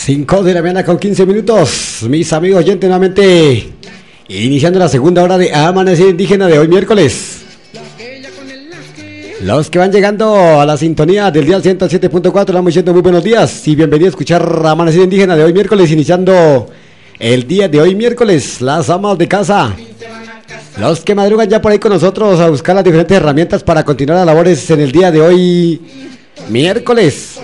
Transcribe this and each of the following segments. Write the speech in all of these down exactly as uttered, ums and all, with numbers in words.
cinco de la mañana con quince minutos, mis amigos oyentes, nuevamente iniciando la segunda hora de Amanecer Indígena de hoy miércoles. Los que van llegando a la sintonía del día ciento siete punto cuatro, vamos diciendo muy buenos días y bienvenidos a escuchar Amanecer Indígena de hoy miércoles, iniciando el día de hoy miércoles, las amas de casa. Los que madrugan ya por ahí con nosotros a buscar las diferentes herramientas para continuar las labores en el día de hoy miércoles.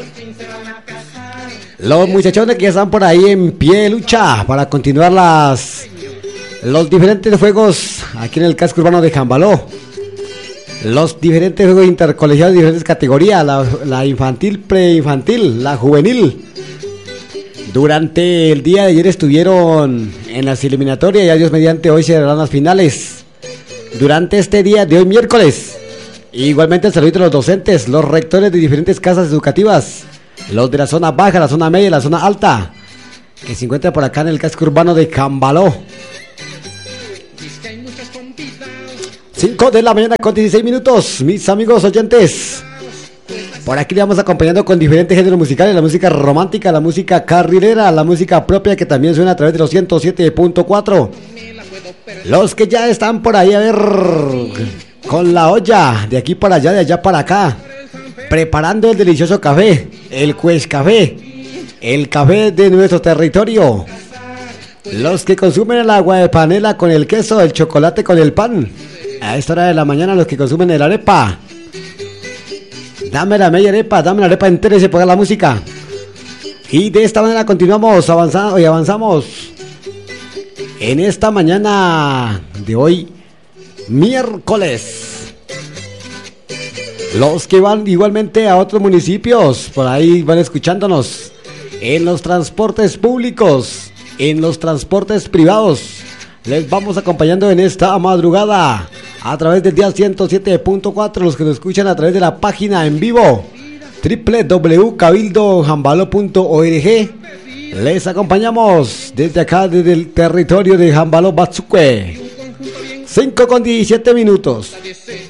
Los muchachones que ya están por ahí en pie de lucha para continuar las los diferentes juegos aquí en el casco urbano de Jambaló. Los diferentes juegos intercolegiados de diferentes categorías, la, la infantil, preinfantil, la juvenil. Durante el día de ayer estuvieron en las eliminatorias y a Dios mediante hoy se darán las finales. Durante este día de hoy miércoles, igualmente el saludo a los docentes, los rectores de diferentes casas educativas, los de la zona baja, la zona media y la zona alta, que se encuentran por acá en el casco urbano de Jambaló. cinco de la mañana con dieciséis minutos, mis amigos oyentes. Por aquí le vamos acompañando con diferentes géneros musicales, la música romántica, la música carrilera, la música propia que también suena a través de los ciento siete punto cuatro. Los que ya están por ahí, a ver, con la olla, de aquí para allá, de allá para acá, preparando el delicioso café, el Cues Café, el café de nuestro territorio. Los que consumen el agua de panela con el queso, el chocolate con el pan. A esta hora de la mañana los que consumen el arepa. Dame la media arepa, dame la arepa entera y se ponga la música. Y de esta manera continuamos avanzando y avanzamos en esta mañana de hoy, miércoles. Los que van igualmente a otros municipios, por ahí van escuchándonos en los transportes públicos, en los transportes privados. Les vamos acompañando en esta madrugada a través del día ciento siete punto cuatro, los que nos escuchan a través de la página en vivo doble u doble u doble u punto cabildo jambalo punto org. Les acompañamos desde acá, desde el territorio de Jambaló Batsuque. cinco con diecisiete minutos.